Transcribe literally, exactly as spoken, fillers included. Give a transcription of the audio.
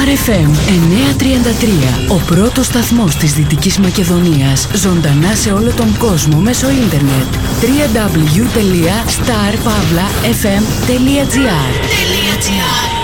Star εφ εμ εννιακόσια τριάντα τρία, ο πρώτος σταθμός της Δυτικής Μακεδονίας, ζωντανά σε όλο τον κόσμο μέσω ίντερνετ. double-u double-u double-u τελεία star pavla f m τελεία g r